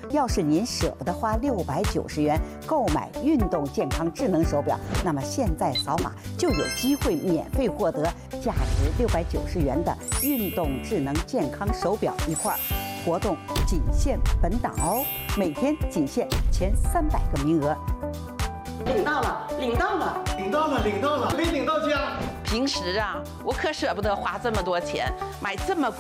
要是您舍不得花690元购买运动健康智能手表，那么现在扫码就有机会免费获得价值690元的运动智能健康手表一块。活动仅限本档哦，每天仅限前300个名额。领到了，领到了， 领到了，领到了，没领到家。 平时啊，我可舍不得花这么多钱买这么